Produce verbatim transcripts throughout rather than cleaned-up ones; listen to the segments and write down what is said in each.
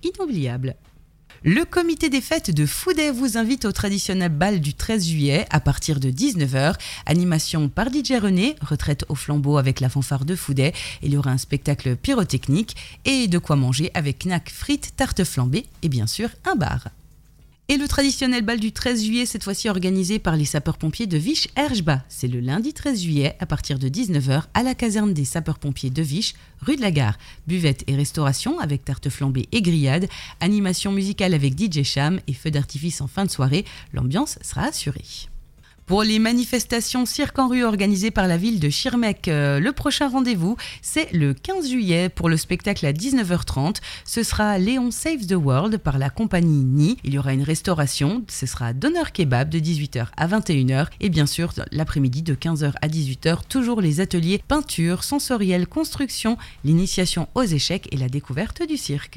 inoubliables. Le comité des fêtes de Fouday vous invite au traditionnel bal du treize juillet à partir de dix-neuf heures. Animation par D J René, retraite au flambeau avec la fanfare de Fouday. Il y aura un spectacle pyrotechnique et de quoi manger avec knack, frites, tarte flambée et bien sûr un bar. Et le traditionnel bal du treize juillet, cette fois-ci organisé par les sapeurs-pompiers de Visch-Herschbach. C'est le lundi treize juillet à partir de dix-neuf heures à la caserne des sapeurs-pompiers de Visch, rue de la Gare. Buvette et restauration avec tarte flambée et grillade, animation musicale avec D J Cham et feux d'artifice en fin de soirée. L'ambiance sera assurée. Pour les manifestations cirque en rue organisées par la ville de Schirmeck, euh, le prochain rendez-vous, c'est le quinze juillet pour le spectacle à dix-neuf heures trente. Ce sera Léon Saves the World par la compagnie Ni. Il y aura une restauration, ce sera Doner Kebab de dix-huit heures à vingt et une heures. Et bien sûr, l'après-midi de quinze heures à dix-huit heures, toujours les ateliers peinture, sensorielle, construction, l'initiation aux échecs et la découverte du cirque.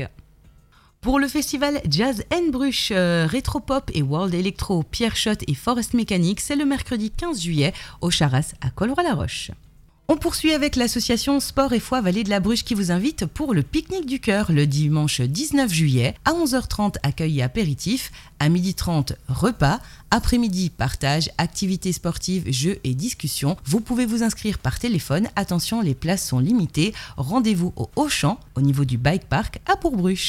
Pour le festival Jazz and Bruch, euh, Rétropop et World Electro, Pierre Schott et Forest Mécanique, c'est le mercredi quinze juillet au Charras à Colroy-la-Roche. On poursuit avec l'association Sport et Foi Vallée de la Bruche qui vous invite pour le pique-nique du cœur le dimanche dix-neuf juillet à onze heures trente accueil et apéritif, à midi trente repas, après-midi partage, activités sportives, jeux et discussions. Vous pouvez vous inscrire par téléphone. Attention, les places sont limitées. Rendez-vous au Auchan au niveau du bike park à Bourg-Bruche.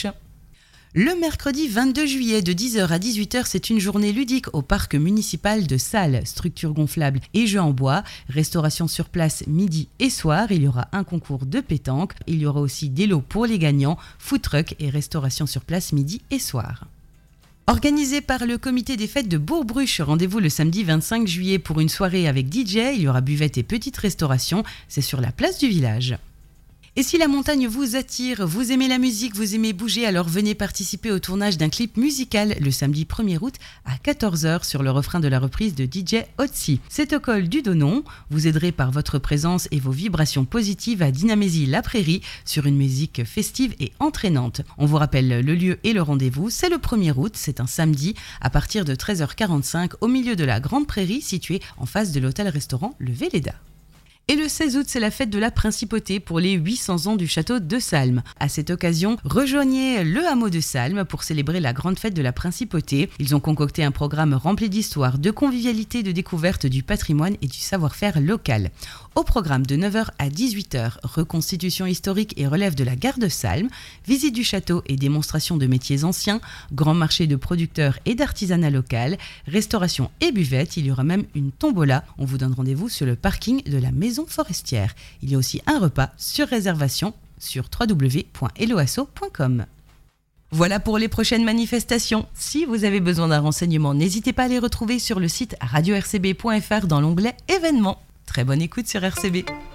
Le mercredi vingt-deux juillet de dix heures à dix-huit heures, c'est une journée ludique au parc municipal de Salles, structure gonflable et jeux en bois, restauration sur place midi et soir, il y aura un concours de pétanque, il y aura aussi des lots pour les gagnants, food truck et restauration sur place midi et soir. Organisé par le comité des fêtes de Bourg-Bruche, rendez-vous le samedi vingt-cinq juillet pour une soirée avec D J, il y aura buvette et petite restauration, c'est sur la place du village. Et si la montagne vous attire, vous aimez la musique, vous aimez bouger, alors venez participer au tournage d'un clip musical le samedi premier août à quatorze heures sur le refrain de la reprise de D J Otzi. C'est au col du Donon. Vous aiderez par votre présence et vos vibrations positives à dynamiser la prairie sur une musique festive et entraînante. On vous rappelle le lieu et le rendez-vous, c'est le premier août, c'est un samedi à partir de treize heures quarante-cinq au milieu de la Grande Prairie située en face de l'hôtel-restaurant Le Véleda. Et le seize août, c'est la fête de la Principauté pour les huit cents ans du château de Salmes. À cette occasion, rejoignez le hameau de Salmes pour célébrer la grande fête de la Principauté. Ils ont concocté un programme rempli d'histoire, de convivialité, de découverte du patrimoine et du savoir-faire local. Au programme de neuf heures à dix-huit heures, reconstitution historique et relève de la gare de Salmes, visite du château et démonstration de métiers anciens, grand marché de producteurs et d'artisanat local, restauration et buvette. Il y aura même une tombola. On vous donne rendez-vous sur le parking de la maison forestière. Il y a aussi un repas sur réservation sur w w w point eloasso point com. Voilà pour les prochaines manifestations. Si vous avez besoin d'un renseignement, n'hésitez pas à les retrouver sur le site radio r c b point f r dans l'onglet événements. Très bonne écoute sur R C B.